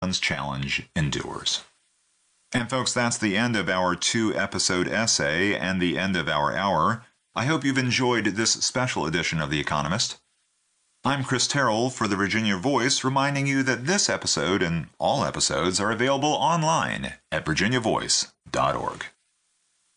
Challenge endures. And folks, that's the end of our 2-episode essay and the end of our hour. I hope you've enjoyed this special edition of The Economist. I'm Chris Terrell for the Virginia Voice, reminding you that this episode and all episodes are available online at virginiavoice.org.